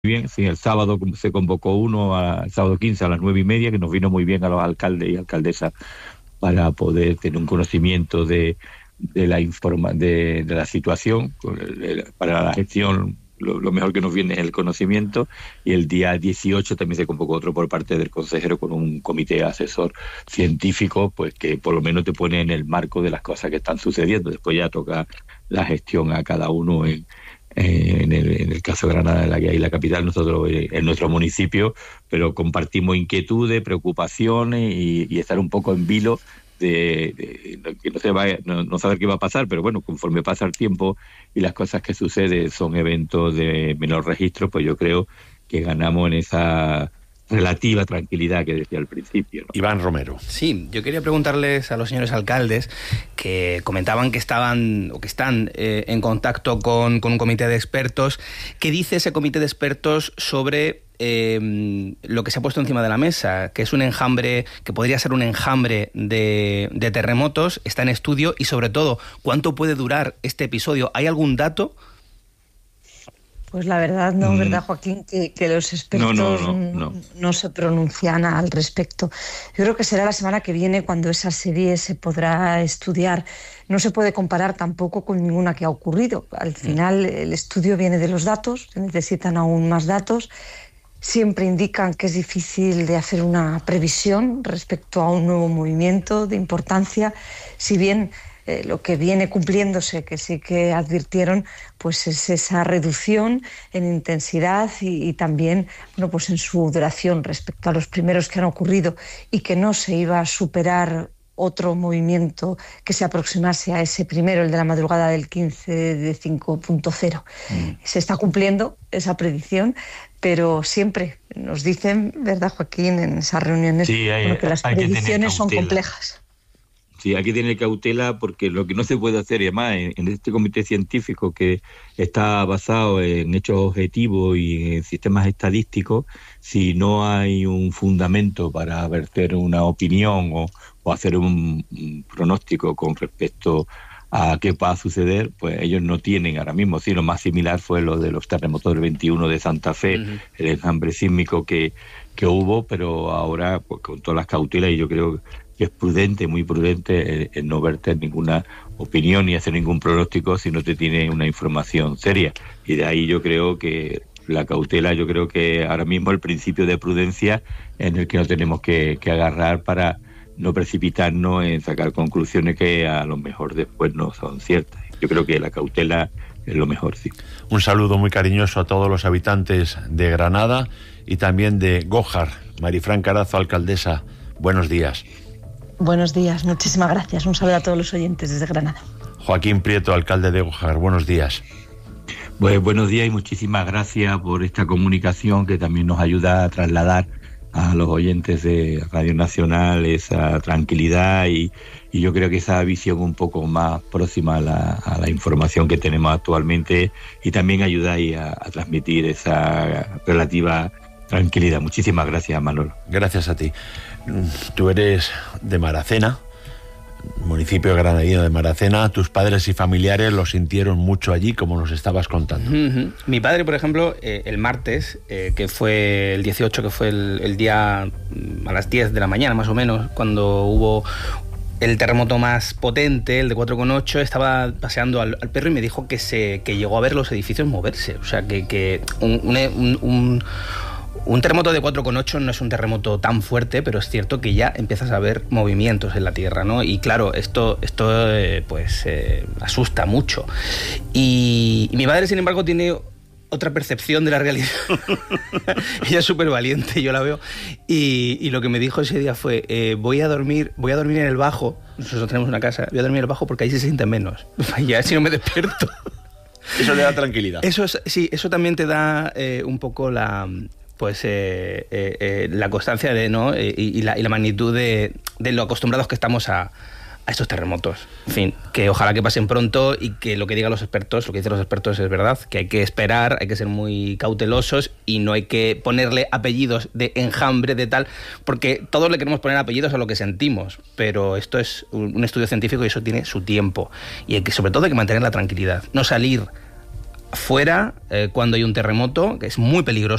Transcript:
bien. Sí, el sábado se convocó el sábado 15 a las 9:30, que nos vino muy bien a los alcaldes y alcaldesas para poder tener un conocimiento de la situación. Para la gestión, lo mejor que nos viene es el conocimiento, y el día 18 también se convocó otro por parte del consejero con un comité asesor científico, pues que por lo menos te pone en el marco de las cosas que están sucediendo. Después ya toca la gestión a cada uno en el caso de Granada, la que hay la capital, nosotros en nuestro municipio, pero compartimos inquietudes, preocupaciones y estar un poco en vilo de que no saber qué va a pasar, pero bueno, conforme pasa el tiempo y las cosas que suceden son eventos de menor registro, pues yo creo que ganamos en esa relativa tranquilidad que decía al principio, ¿no? Iván Romero. Sí, yo quería preguntarles a los señores alcaldes, que comentaban que estaban o que están en contacto con un comité de expertos. ¿Qué dice ese comité de expertos sobre lo que se ha puesto encima de la mesa, que es un enjambre, que podría ser un enjambre de terremotos? Está en estudio, y sobre todo, ¿cuánto puede durar este episodio? ¿Hay algún dato? Pues la verdad no, ¿verdad, Joaquín? Que los expertos no se pronuncian al respecto. Yo creo que será la semana que viene cuando esa serie se podrá estudiar. No se puede comparar tampoco con ninguna que ha ocurrido. Al final el estudio viene de los datos, se necesitan aún más datos. Siempre indican que es difícil de hacer una previsión respecto a un nuevo movimiento de importancia, si bien lo que viene cumpliéndose, que sí que advirtieron, pues es esa reducción en intensidad y también, bueno, pues en su duración respecto a los primeros que han ocurrido, y que no se iba a superar otro movimiento que se aproximase a ese primero, el de la madrugada del 15 de 5.0. Se está cumpliendo esa predicción, pero siempre nos dicen, ¿verdad, Joaquín?, en esas reuniones, sí, que las predicciones son complejas. Sí, hay que tener cautela, porque lo que no se puede hacer, y además en este comité científico que está basado en hechos objetivos y en sistemas estadísticos, si no hay un fundamento para verter una opinión o hacer un pronóstico con respecto a qué va a suceder, pues ellos no tienen ahora mismo. Sí, lo más similar fue lo de los terremotos del 21 de Santa Fe, el enjambre sísmico que hubo, pero ahora pues con todas las cautelas, y yo creo que es prudente, muy prudente, el no verter ninguna opinión ni hacer ningún pronóstico si no te tiene una información seria. Y de ahí yo creo que la cautela, yo creo que ahora mismo el principio de prudencia en el que nos tenemos que agarrar para no precipitarnos en sacar conclusiones que a lo mejor después no son ciertas. Yo creo que la cautela es lo mejor, sí. Un saludo muy cariñoso a todos los habitantes de Granada y también de Gójar. Marifran Carazo, alcaldesa, buenos días. Buenos días, muchísimas gracias. Un saludo a todos los oyentes desde Granada. Joaquín Prieto, alcalde de Gójar, buenos días. Pues buenos días y muchísimas gracias por esta comunicación que también nos ayuda a trasladar a los oyentes de Radio Nacional esa tranquilidad y yo creo que esa visión un poco más próxima a la información que tenemos actualmente, y también ayudáis a transmitir esa relativa tranquilidad. Muchísimas gracias, Manolo. Gracias a ti. Tú eres de Maracena, municipio granadino de Maracena. Tus padres y familiares lo sintieron mucho allí, como nos estabas contando. Mi padre, por ejemplo, el martes, que fue el 18, que fue el día a las 10 de la mañana más o menos, cuando hubo el terremoto más potente, el de 4,8, estaba paseando al perro y me dijo que llegó a ver los edificios moverse. O sea, que un terremoto de 4,8 no es un terremoto tan fuerte, pero es cierto que ya empiezas a ver movimientos en la Tierra, ¿no? Y claro, esto asusta mucho. Y mi madre, sin embargo, tiene otra percepción de la realidad. Ella es súper valiente, yo la veo. Y lo que me dijo ese día fue, voy a dormir en el bajo. Nosotros tenemos una casa, voy a dormir en el bajo porque ahí se siente menos. Ya si no me despierto. Eso le da tranquilidad. Eso también te da un poco la constancia de, ¿no? y la magnitud de lo acostumbrados que estamos a estos terremotos. En fin, que ojalá que pasen pronto y que lo que digan los expertos, lo que dicen los expertos es verdad, que hay que esperar, hay que ser muy cautelosos y no hay que ponerle apellidos de enjambre, de tal, porque todos le queremos poner apellidos a lo que sentimos, pero esto es un estudio científico y eso tiene su tiempo. Y sobre todo hay que mantener la tranquilidad, no salir fuera cuando hay un terremoto, que es muy peligroso.